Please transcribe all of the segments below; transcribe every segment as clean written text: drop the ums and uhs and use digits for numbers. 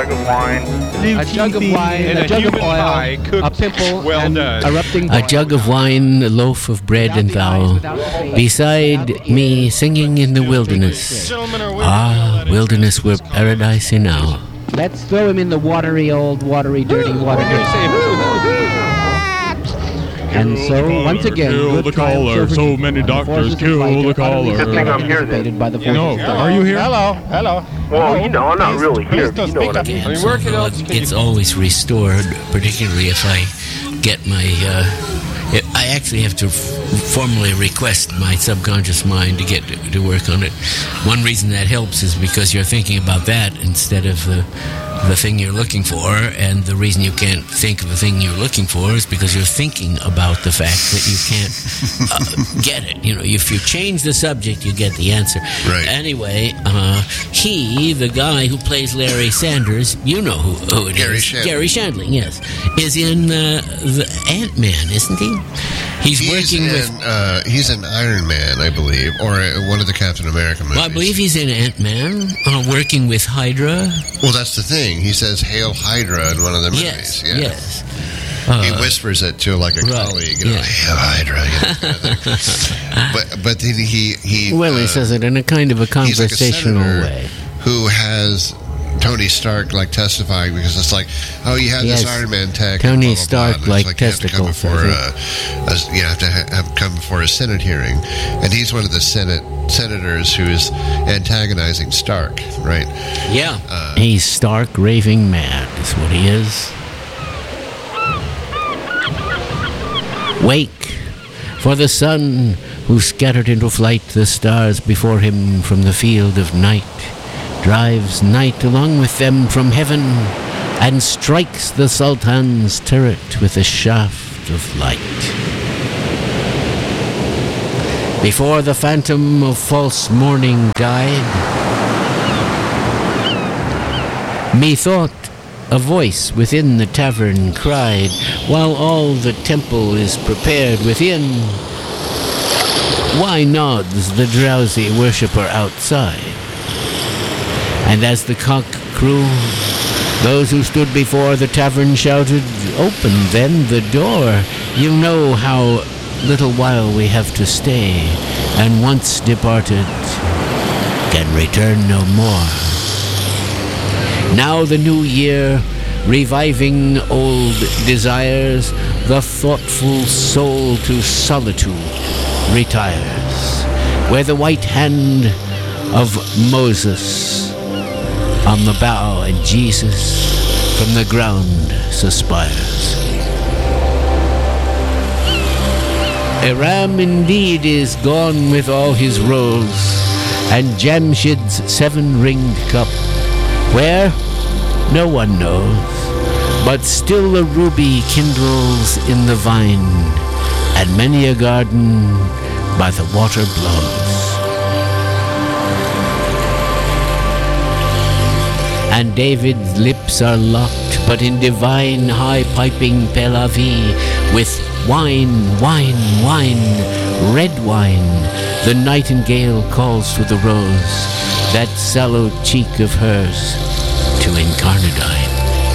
jug of wine. A jug of wine, a jug of oil, a pimple, well and erupting boil. A jug of wine, a loaf of bread, and thou beside me singing in the wilderness. Ah, wilderness were paradise enow. Let's throw him in the watery, dirty water. And so, once again, kill the caller. So many doctors kill the caller. Good thing I'm here then. Are you here? Hello. Well, you know, I'm not really here. You know what I mean. It's always restored, particularly if I get my... I actually have to formally request my subconscious mind to get to work on it. One reason that helps is because you're thinking about that instead of the thing you're looking for, and the reason you can't think of the thing you're looking for is because you're thinking about the fact that you can't get it. You know, if you change the subject, you get the answer. Right. Anyway, the guy who plays Larry Sanders, you know who it Gary is. Shandling. Gary Shandling, yes, is in the Ant-Man, isn't he? He's working with... he's an Iron Man, I believe, or one of the Captain America movies. Well, I believe he's in Ant-Man, working with Hydra. Well, that's the thing. He says, "Hail Hydra" in one of the movies. Yes. He whispers it to like a colleague, you know, "Hail Hydra." But then he Well, he says it in a kind of a conversational way. Who has Tony Stark like testifying, because it's like, oh, you had this Iron Man tech. Tony and blah, blah, Stark blah. like testicles. You have to have come before a Senate hearing, and he's one of the senators who is antagonizing Stark, right? Yeah, he's stark raving mad, is what he is. Wake, for the sun who scattered into flight the stars before him from the field of night, drives night along with them from heaven, and strikes the Sultan's turret with a shaft of light. Before the phantom of false morning died, methought a voice within the tavern cried, while all the temple is prepared within, why nods the drowsy worshipper outside? And as the cock crew, those who stood before the tavern shouted, open then the door, you know how little while we have to stay, and once departed, can return no more. Now the new year, reviving old desires, the thoughtful soul to solitude retires, where the white hand of Moses on the bough and Jesus from the ground suspires. Aram indeed is gone with all his rolls, and Jamshid's 7-ringed cup, where no one knows, but still a ruby kindles in the vine, and many a garden by the water blows. And David's lips are locked, but in divine high-piping Pelavi, with wine, wine, wine, red wine, the nightingale calls to the rose, that sallow cheek of hers, to incarnadine.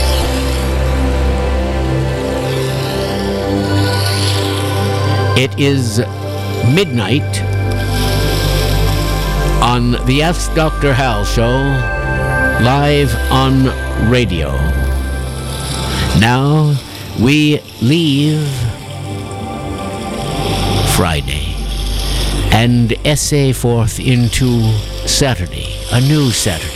It is midnight on the Ask Dr. Hal show, live on radio. Now we leave Friday and essay forth into Saturday, a new Saturday.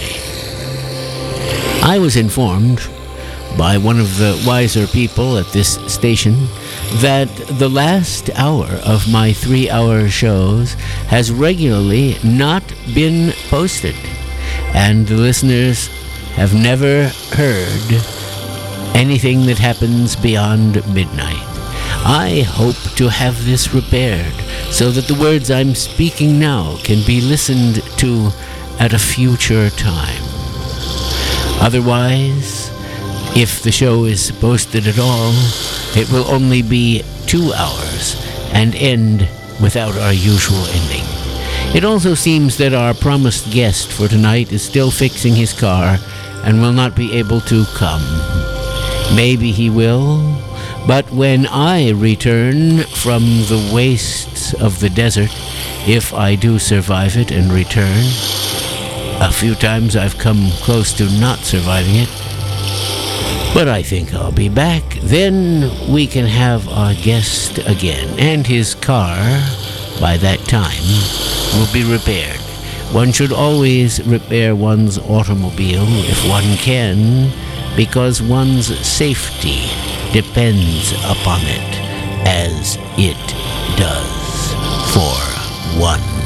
I was informed by one of the wiser people at this station that the last hour of my 3-hour shows has regularly not been posted, and the listeners have never heard anything that happens beyond midnight. I hope to have this repaired so that the words I'm speaking now can be listened to at a future time. Otherwise, if the show is posted at all, it will only be 2 hours and end without our usual ending. It also seems that our promised guest for tonight is still fixing his car and will not be able to come. Maybe he will, but when I return from the wastes of the desert, if I do survive it and return, a few times I've come close to not surviving it, but I think I'll be back. Then we can have our guest again, and his car, by that time, will be repaired. One should always repair one's automobile if one can, because one's safety depends upon it, as it does for one.